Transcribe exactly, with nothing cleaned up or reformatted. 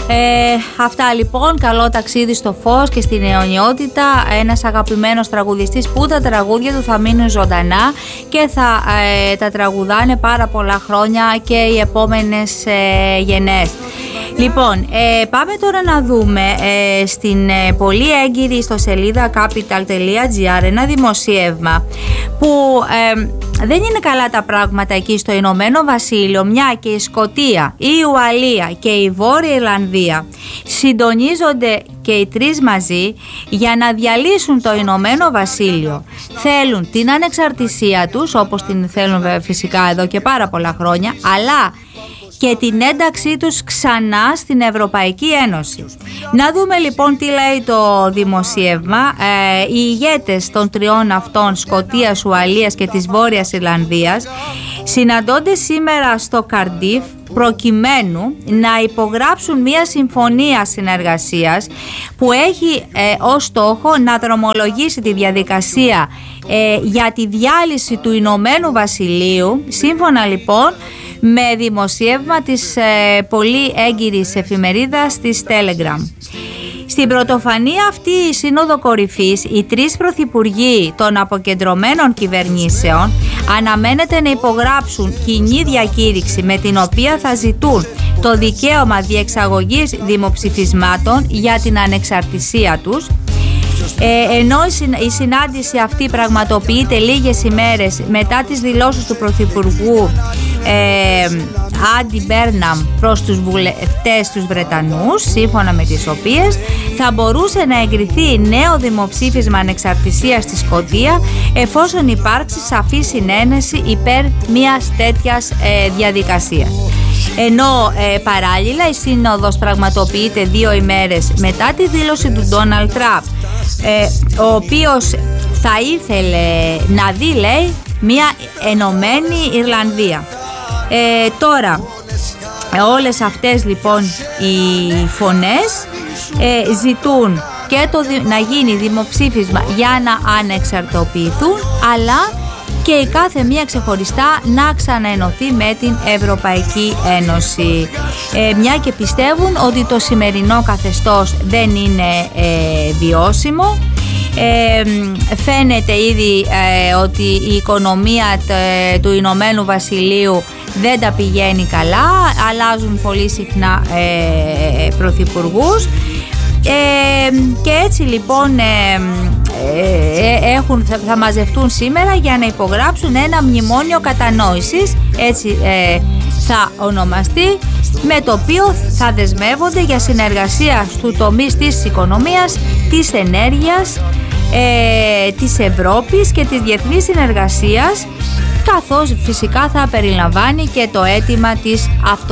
Ε, αυτά λοιπόν, καλό ταξίδι στο φως και στην αιωνιότητα. Ένας αγαπημένος τραγουδιστής που τα τραγούδια του θα μείνουν ζωντανά και θα ε, τα τραγουδάνε πάρα πολλά χρόνια και οι επόμενες ε, γενναίες. Λοιπόν, ε, πάμε τώρα να δούμε ε, στην ε, πολύ έγκυρη ιστοσελίδα capital τελεία gr ένα δημοσίευμα που ε, δεν είναι καλά τα πράγματα εκεί στο Ηνωμένο Βασίλειο, μια και η Σκωτία, η Ουαλία και η Βόρεια Ιρλανδία συντονίζονται και οι τρεις μαζί για να διαλύσουν το Ηνωμένο Βασίλειο. Θέλουν την ανεξαρτησία τους, όπως την θέλουν φυσικά εδώ και πάρα πολλά χρόνια, αλλά και την ένταξή τους ξανά στην Ευρωπαϊκή Ένωση. Να δούμε λοιπόν τι λέει το δημοσίευμα. Ε, οι ηγέτες των τριών αυτών, Σκωτίας, Ουαλίας και της Βόρειας Ιρλανδίας, συναντώνται σήμερα στο Καρντίφ προκειμένου να υπογράψουν μια συμφωνία συνεργασίας που έχει ε, ως στόχο να δρομολογήσει τη διαδικασία ε, για τη διάλυση του Ηνωμένου Βασιλείου, σύμφωνα λοιπόν με δημοσίευμα της ε, πολύ έγκυρης εφημερίδας της Telegram. Στην πρωτοφανή αυτή η σύνοδο κορυφής, οι τρεις πρωθυπουργοί των αποκεντρωμένων κυβερνήσεων αναμένεται να υπογράψουν κοινή διακήρυξη με την οποία θα ζητούν το δικαίωμα διεξαγωγής δημοψηφισμάτων για την ανεξαρτησία τους. Ε, ενώ η συνάντηση αυτή πραγματοποιείται λίγες ημέρες μετά τις δηλώσεις του Πρωθυπουργού ε, Άντι Μπέρναμ προς τους βουλευτές τους Βρετανούς, σύμφωνα με τις οποίες θα μπορούσε να εγκριθεί νέο δημοψήφισμα ανεξαρτησίας στη Σκωτία εφόσον υπάρξει σαφή συνένεση υπέρ μιας τέτοιας ε, διαδικασίας. Ενώ ε, παράλληλα η σύνοδος πραγματοποιείται δύο ημέρες μετά τη δήλωση του Ντόναλντ Τραμπ, ε, ο οποίος θα ήθελε να δει, λέει, μια ενωμένη Ιρλανδία. Ε, τώρα όλες αυτές λοιπόν οι φωνές ε, ζητούν και το, να γίνει δημοψήφισμα για να ανεξαρτοποιηθούν, αλλά και η κάθε μία ξεχωριστά να ξαναενωθεί με την Ευρωπαϊκή Ένωση. Ε, μια και πιστεύουν ότι το σημερινό καθεστώς δεν είναι ε, βιώσιμο. Ε, φαίνεται ήδη ε, ότι η οικονομία τε, του Ηνωμένου Βασιλείου δεν τα πηγαίνει καλά, αλλάζουν πολύ συχνά ε, πρωθυπουργούς. Ε, και έτσι λοιπόν ε, ε, έχουν, θα, θα μαζευτούν σήμερα για να υπογράψουν ένα μνημόνιο κατανόησης, έτσι ε, θα ονομαστεί, με το οποίο θα δεσμεύονται για συνεργασία στου τομείς της οικονομίας, της ενέργειας, ε, της Ευρώπης και της διεθνής συνεργασίας, καθώς φυσικά θα περιλαμβάνει και το αίτημα της αυτοδυναμίας.